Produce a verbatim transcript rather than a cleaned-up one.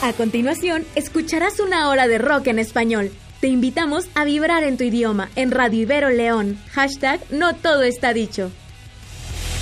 A continuación, escucharás una hora de rock en español. Te invitamos a vibrar en tu idioma en Radio Ibero León. Hashtag No Todo Está Dicho.